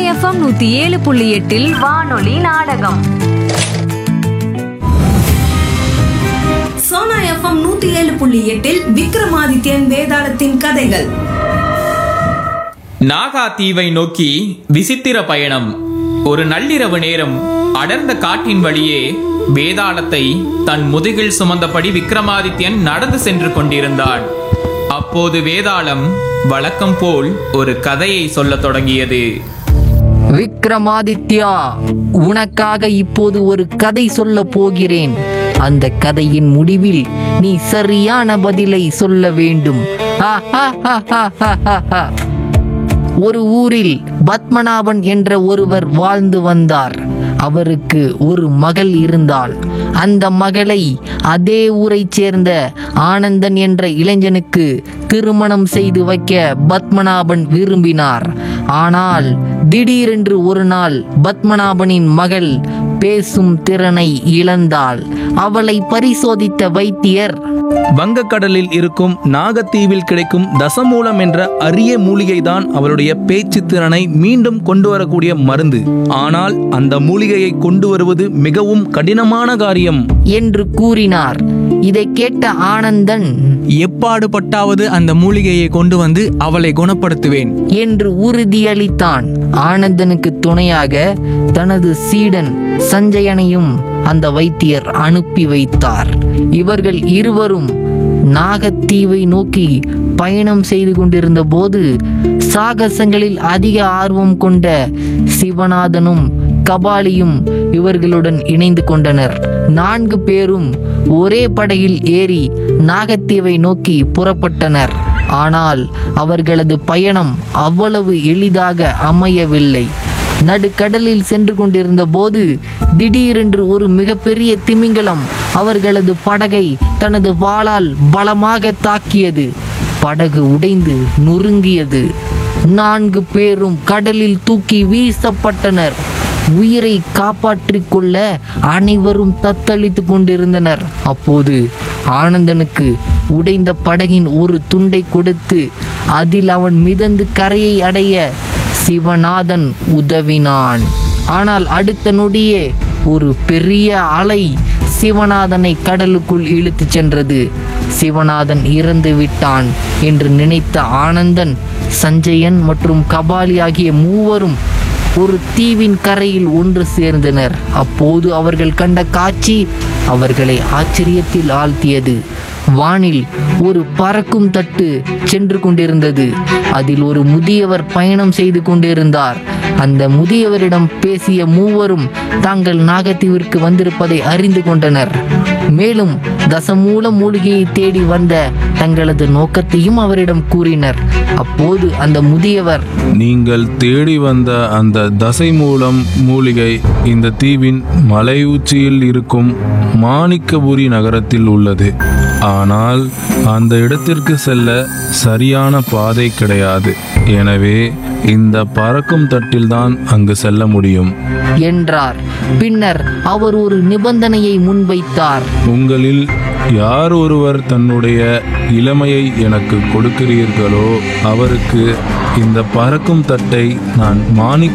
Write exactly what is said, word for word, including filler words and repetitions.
FM நூத்தி ஏழு புள்ளி எட்டில் வானொலி நாடகம். சோனா எஃப்எம் நூத்தி ஏழு புள்ளி எட்டில் விக்ரமாதித்யன் வேதாளத்தின் கதைகள். நாகா தீவை நோக்கி விசித்திர பயணம். ஒரு நள்ளிரவு நேரம் அடர்ந்த காட்டின் வழியே வேதாளத்தை தன் முதுகில் சுமந்தபடி விக்ரமாதித்யன் நடந்து சென்று கொண்டிருந்தான். அப்போது வேதாளம் வழக்கம் போல் ஒரு கதையை சொல்ல தொடங்கியது. விக்ரமாதித்யா, உனக்காக இப்போது ஒரு கதை சொல்ல போகிறேன். அந்த கதையின் முடிவில் நீ சரியான பதிலை சொல்ல வேண்டும். ஒரு ஊரில் பத்மநாபன் என்ற ஒருவர் வாழ்ந்து வந்தார். அவருக்கு ஒரு மகள் இருந்தாள். அந்த மகளை அதே ஊரைச் சேர்ந்த ஆனந்தன் என்ற இளைஞனுக்கு திருமணம் செய்து வைக்க பத்மநாபன் விரும்பினார். ஆனால் திடீரென்று ஒரு நாள் பத்மநாபனின் மகள் பேசும் திறனை இழந்தாள். அவளை பரிசோதித்த வைத்தியர், வங்கக்கடலில் இருக்கும் நாகத்தீவில் கிடைக்கும் தசமூலம் என்ற அரிய மூலிகை தான் அவளுடைய பேச்சு திறனை மீண்டும் கொண்டு வரக்கூடிய மருந்து. ஆனால் அந்த மூலிகையை கொண்டு வருவது மிகவும் கடினமான காரியம் என்று கூறினார். இதை கேட்ட ஆனந்தன், எப்பாடுபட்டாவது அந்த மூலிகையை கொண்டு வந்து அவளை குணப்படுத்துவேன் என்று உறுதியளித்தான். ஆனந்தனுக்கு துணையாக தனது சீடன் சஞ்சயனையும் அந்த வைத்தியர் அனுப்பி வைத்தார். இவர்கள் இருவரும் நாகத்தீவை நோக்கி பயணம் செய்து கொண்டிருந்த போது சாகசங்களில் அதிக ஆர்வம் கொண்ட சிவநாதனும் கபாலியும் இவர்களுடன் இணைந்து கொண்டனர். நான்கு பேரும் ஒரே படகில் ஏறி நாகத்தீவை நோக்கி புறப்பட்டனர். ஆனால் அவர்களது பயணம் அவ்வளவு எளிதாக அமையவில்லை. நடுக்கடலில் சென்று கொண்டிருந்த போது திடீரென்று ஒரு மிகப்பெரிய திமிங்கலம் அவர்களது படகை தனது வாளால் பலமாக தாக்கியது. படகு உடைந்து நொறுங்கியது. நான்கு பேரும் கடலில் தூக்கி வீசப்பட்டனர். உயிரை காப்பாற்றிக் கொள்ள அனைவரும் தத்தளித்து கொண்டிருந்தனர். அப்போது ஆனந்தனுக்கு உடைந்த படகின் ஒரு துண்டை கொடுத்து அதில் அவன் மிதந்து கரையை அடைய சிவநாதன் உதவினான். ஆனால் அடுத்த நொடியே ஒரு பெரிய அலை சிவநாதனை கடலுக்குள் இழுத்துச் சென்றது. சிவநாதன் இறந்து விட்டான் என்று நினைத்த ஆனந்தன், சஞ்சயன் மற்றும் கபாலி ஆகிய மூவரும் ஒரு தீவின் கரையில் ஒன்று சேர்ந்தனர். அப்போது அவர்கள் கண்ட காட்சி அவர்களை ஆச்சரியத்தில் ஆழ்த்தியது. வானில் ஒரு பறக்கும் தட்டு சென்று கொண்டிருந்தது. அதில் ஒரு முதியவர் பயணம் செய்து கொண்டிருந்தார். அந்த முதியவரிடம் பேசிய மூவரும் தாங்கள் நாகத்தீவிற்கு வந்திருப்பதை அறிந்து கொண்டனர். மேலும் தசமூல மூலிகையை தேடி வந்த தங்களது நோக்கத்தையும் அவரிடம் கூறினர். அப்போது அந்த முதியவர், நீங்கள் தேடி வந்த அந்த தசை மூலம் மூலிகை இந்த தீவின் மலை உச்சியில் இருக்கும் மாணிக்கபுரி நகரத்தில் உள்ளது. ஆனால் அந்த இடத்திற்கு செல்ல சரியான பாதை கிடையாது. எனவே இந்த பறக்கும் தட்டில்தான் அங்கு செல்ல முடியும் என்றார். பின்னர் அவர் ஒரு நிபந்தனையை முன்வைத்தார். உங்களில் யார் ஒருவர் தன்னுடைய இளமையை எனக்கு கொடுக்கிறீர்களோ அவருக்கு இந்த பறக்கும் தட்டை நான் மாணிக்க